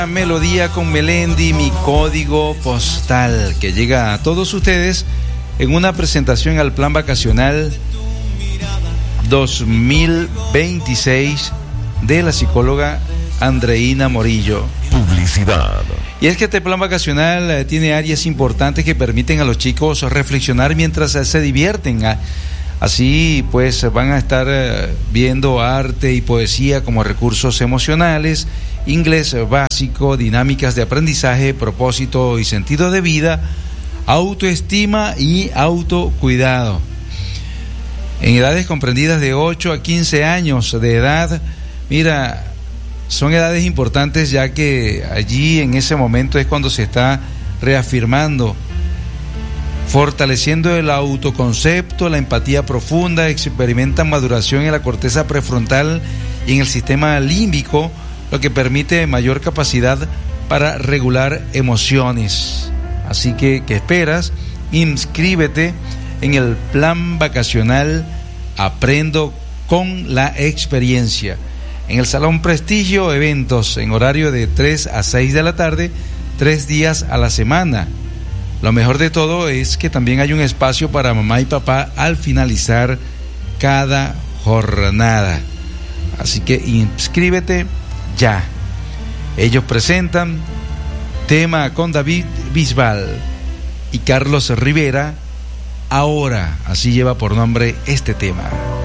Melodía con Melendi, mi código postal, que llega a todos ustedes en una presentación al Plan Vacacional 2026 de la psicóloga Andreina Morillo. Publicidad. Y es que este plan vacacional tiene áreas importantes que permiten a los chicos reflexionar mientras se divierten. Así pues van a estar viendo arte y poesía como recursos emocionales, inglés básico, dinámicas de aprendizaje, propósito y sentido de vida, autoestima y autocuidado. En edades comprendidas de 8 a 15 años de edad, mira, son edades importantes ya que allí en ese momento es cuando se está reafirmando, fortaleciendo el autoconcepto, la empatía profunda, experimentan maduración en la corteza prefrontal y en el sistema límbico, lo que permite mayor capacidad para regular emociones. Así que, ¿qué esperas? Inscríbete en el plan vacacional Aprendo con la Experiencia, en el Salón Prestigio, eventos en horario de 3 a 6 de la tarde, 3 días a la semana. Lo mejor de todo es que también hay un espacio para mamá y papá al finalizar cada jornada. Así que inscríbete ya. Ellos presentan tema con David Bisbal y Carlos Rivera, Ahora, así lleva por nombre este tema.